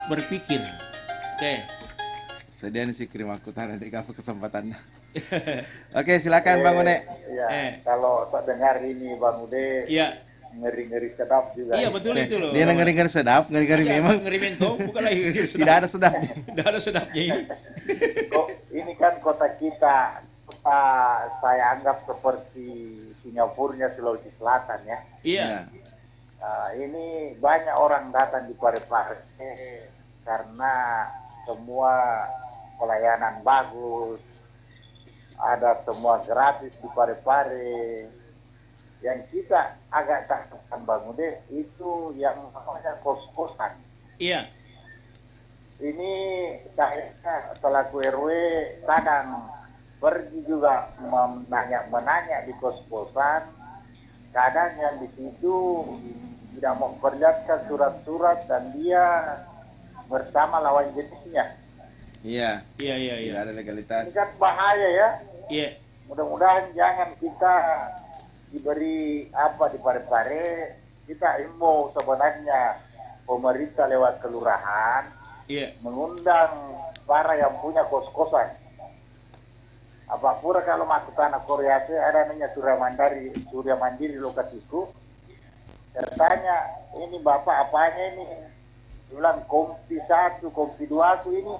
berpikir. Oke. Sedian sih kirim aku nanti kamu kesempatannya. Oke, silakan Bang Une. Iya, kalau tak dengar ini Bang Ude, Iya. ngeri-ngeri sedap juga. Iya betul itu loh. Dia ngeri-ngeri sedap, ngeri-ngeri Iya, memang. ngeri mentong, bukan lagi ngeri sedap. Tidak ada sedapnya. Tidak ada sedapnya ini. Kok ini kan kota kita, kota saya anggap seperti Singapura Sulawesi Selatan ya. Iya. Nah, ini banyak orang datang di Parepare karena semua pelayanan bagus, ada semua gratis di Parepare. Yang kita agak takutkan Bang Ude itu yang namanya kos-kosan. Iya. Ini saya selaku RW kadang pergi juga menanya di kos-kosan, kadang yang di situ tidak memperlihatkan surat-surat dan dia bersama lawan jenisnya. Iya. Iya. Tidak ada legalitas. Ini kan bahaya ya. Iya. Mudah-mudahan jangan kita diberi apa di Parepare, kita imbau sebenarnya pemerintah lewat kelurahan mengundang para yang punya kos-kosan. Apapun kalau masuk tanah Korea ada namanya Surya Mandiri lokasiku. Saya ini bapak apanya ini? Bilang kompi 1, kompi 2 aku ini.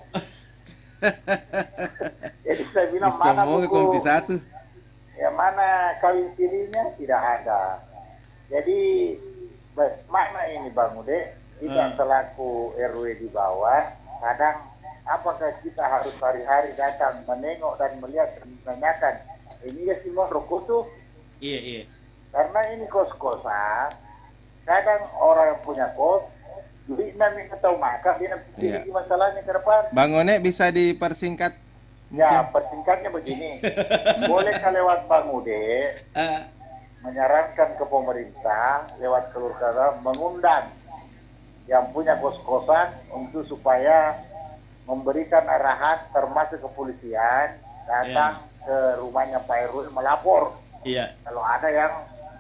Jadi saya bilang mana buku kompi 1? Ya mana kawin sirinya tidak ada. Jadi mana ini Bang Ude, kita selaku RW di bawah, kadang apakah kita harus hari-hari datang menengok dan melihat dan menanyakan ini ya semua rokok tuh? Iya. Karena ini kos-kosan, kadang orang yang punya kos, duit nami atau maka dia pikir masalahnya ke depan. Bang One bisa dipersingkat? Ya, persingkatnya begini. Boleh lewat Bang Ude menyarankan ke pemerintah lewat kelurahan mengundang yang punya kos-kosan untuk supaya memberikan arahan termasuk kepolisian datang ke rumahnya Pak Erul melapor. Iya. Kalau ada yang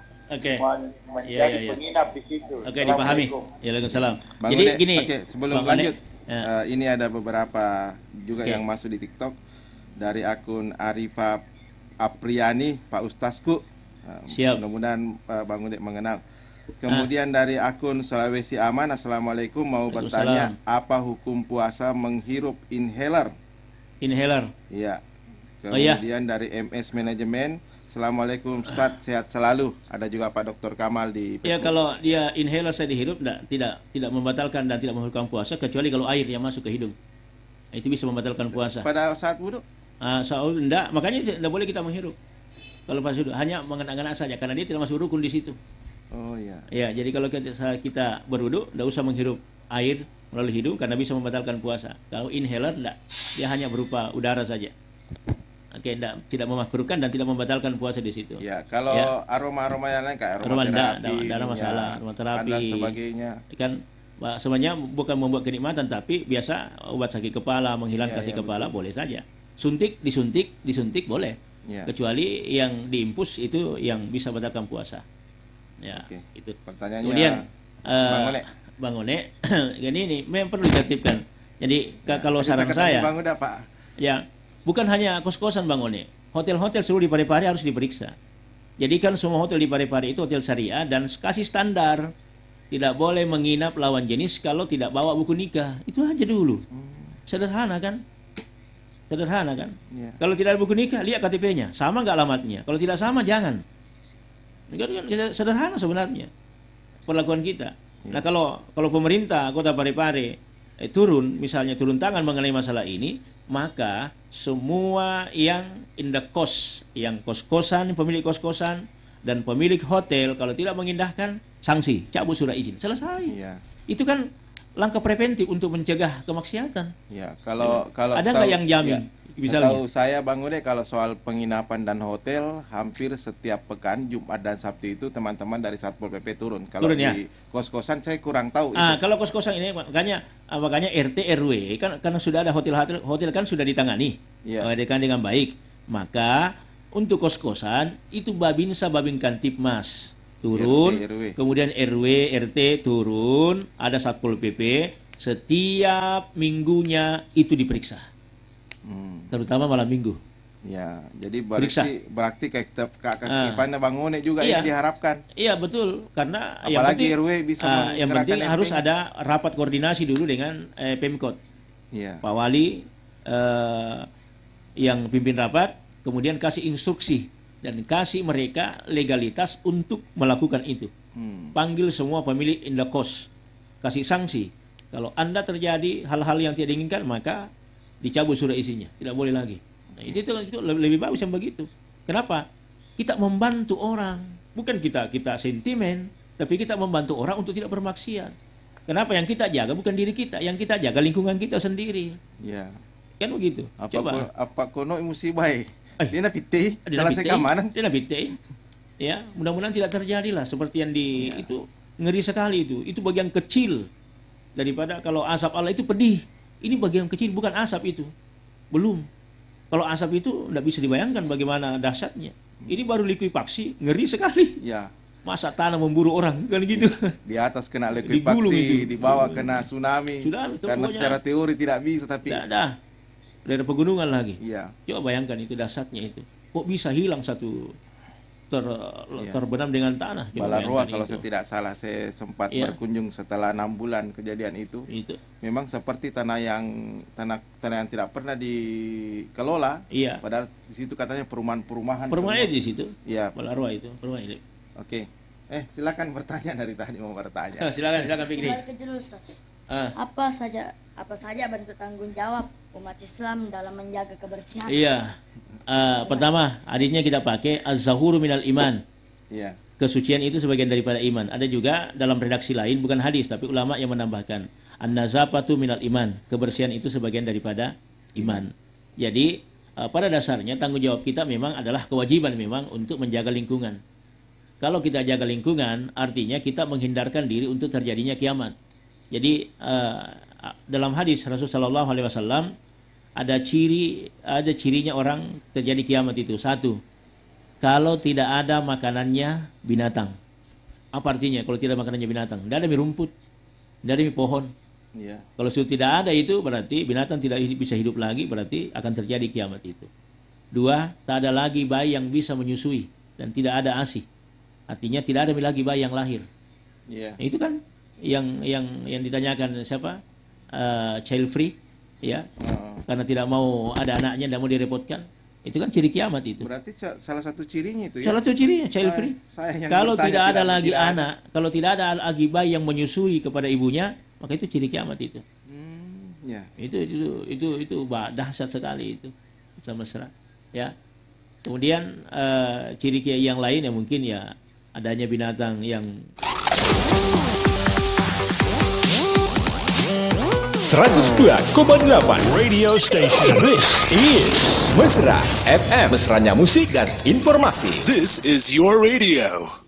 menjadi penginap di situ. Oke, dipahami. Waalaikumsalam. Bang Jadi Ude, gini. sebelum lanjut, ini ada beberapa juga yang masuk di TikTok. Dari akun Arifa Apriani, Pak Ustazku. Siap. Mudah-mudahan Bang Ude mengenal. Kemudian dari akun Sulawesi Aman, Assalamualaikum, mau bertanya apa hukum puasa menghirup inhaler? Inhaler. Iya. Kemudian dari MS Manajemen, Assalamualaikum Ustadz, sehat selalu. Ada juga Pak Dr. Kamal di Facebook. Ya, kalau dia inhaler saya dihirup tidak membatalkan dan tidak membatalkan puasa kecuali kalau air yang masuk ke hidung. Itu bisa membatalkan puasa. Pada saat wudhu? Enggak, makanya tidak boleh kita menghirup. Kalau pas wudhu hanya mengenang-enang saja karena dia tidak masuk rukun di situ. Oh iya. Ya, jadi kalau kita berwudhu tidak usah menghirup air melalui hidung karena bisa membatalkan puasa. Kalau inhaler enggak, dia hanya berupa udara saja. Oke, tidak memakruhkan dan tidak membatalkan puasa di situ. Ya, kalau aroma-aroma yang lain kayak aromaterapi, tidak ada masalah, aromaterapi dan sebagainya. Kan sebenarnya bukan membuat kenikmatan tapi biasa obat sakit kepala, menghilangkan sakit kepala betul. Boleh saja. Disuntik boleh. Ya. Kecuali yang diimpus itu yang bisa batalkan puasa. Ya, itu. Pertanyaannya. Kemudian Bang One, ini memang perlu ditertibkan. Jadi kalau saran saya, Bang udah, Pak. Ya, bukan hanya kos-kosan Bang One. Hotel-hotel seluruh di Parepare harus diperiksa. Jadi kan semua hotel di Parepare itu hotel syariah dan kasih standar. Tidak boleh menginap lawan jenis kalau tidak bawa buku nikah. Itu aja dulu. Sederhana kan? Ya. Kalau tidak ada buku nikah, lihat KTP-nya. Sama nggak alamatnya? Kalau tidak sama, jangan. Ini kan sederhana sebenarnya perlakuan kita. Ya. Nah, kalau pemerintah Kota Parepare turun tangan mengenai masalah ini, maka semua yang in the cost, yang kos-kosan, pemilik kos-kosan dan pemilik hotel kalau tidak mengindahkan, sanksi, cabut surat izin, selesai. Ya. Itu kan langkah preventif untuk mencegah kemaksiatan. Ya, kalau ada nggak yang jamin? Tahu saya Bang Ude, kalau soal penginapan dan hotel hampir setiap pekan Jumat dan Sabtu itu teman-teman dari Satpol PP turun. Kalau di kos-kosan saya kurang tahu. Kalau kos-kosan ini makanya RT RW kan karena sudah ada hotel kan sudah ditangani, dengan baik. Maka untuk kos-kosan itu Babinsa Babinkamtibmas turun, RT, kemudian RW RT turun, ada Satpol PP setiap minggunya itu diperiksa, terutama malam minggu. Ya, jadi berarti keaktifan bangunnya juga ini diharapkan. Iya betul, karena apalagi RW bisa yang penting harus ada rapat koordinasi dulu dengan Pemkot. Pak Wali yang pimpin rapat, kemudian kasih instruksi dan kasih mereka legalitas untuk melakukan itu. Panggil semua pemilik indekos, kasih sanksi. Kalau Anda terjadi hal-hal yang tidak diinginkan, maka dicabut surat izinnya, tidak boleh lagi. Nah, itu lebih bagus yang begitu. Kenapa? Kita membantu orang, bukan kita sentimen, tapi kita membantu orang untuk tidak bermaksiat. Kenapa? Yang kita jaga bukan diri kita, yang kita jaga lingkungan kita sendiri. Ya. Kan begitu. Coba. Apa kono musibah? Dia na piti, selesai keamanan. Dia na piti. Ya, mudah-mudahan tidak terjadi lah seperti yang itu ngeri sekali itu. Itu bagian kecil daripada kalau asap Allah itu pedih. Ini bagian kecil, bukan asap itu. Belum. Kalau asap itu tidak bisa dibayangkan bagaimana dahsyatnya. Ini baru likuifaksi, ngeri sekali. Ya. Masa tanah memburu orang kan gitu. Di atas kena likuifaksi, di bawah kena tsunami. Sudah, karena secara teori tidak bisa, tapi ada dari pegunungan lagi. Iya. Coba bayangkan itu dahsyatnya itu. Kok bisa hilang satu terbenam dengan tanah. Balarua kalau saya tidak salah, saya sempat berkunjung setelah 6 bulan kejadian itu. Memang seperti tanah yang tidak pernah dikelola. Padahal di situ katanya perumahan di situ. Iya. Balarua itu perumahan. Oke. Silakan bertanya, dari tadi mau bertanya. Silakan Fikri. Apa saja bentuk tanggung jawab umat Islam dalam menjaga kebersihan? Iya. Pertama, hadisnya kita pakai az-zahuru minal iman. Iya. Kesucian itu sebagian daripada iman. Ada juga dalam redaksi lain, bukan hadis tapi ulama yang menambahkan an-nazafatu minal iman. Kebersihan itu sebagian daripada iman. Jadi pada dasarnya tanggung jawab kita memang adalah kewajiban memang untuk menjaga lingkungan. Kalau kita jaga lingkungan, artinya kita menghindarkan diri untuk terjadinya kiamat. Jadi dalam hadis Rasulullah SAW ada cirinya orang terjadi kiamat itu. 1, kalau tidak ada makanannya binatang. Apa artinya kalau tidak makanannya binatang? Tidak ada mie rumput, tidak ada mie pohon. Kalau sudah tidak ada itu berarti binatang tidak bisa hidup lagi, berarti akan terjadi kiamat itu. 2, tak ada lagi bayi yang bisa menyusui dan tidak ada ASI. Artinya tidak ada lagi bayi yang lahir. Nah, itu kan yang ditanyakan siapa? Child free, ya. Karena tidak mau ada anaknya, tidak mau direpotkan. Itu kan ciri kiamat itu. Berarti salah satu cirinya itu ya. Salah satu cirinya child free. Kalau tidak ada lagi anak, kalau tidak ada lagi bayi yang menyusui kepada ibunya, maka itu ciri kiamat itu. Itu dahsyat sekali itu. Sama mesra. Ya. Kemudian ciri yang lain yang mungkin ya adanya binatang yang 102,8 Radio Station. This is Mesra FM. Mesranya musik dan informasi. This is your radio.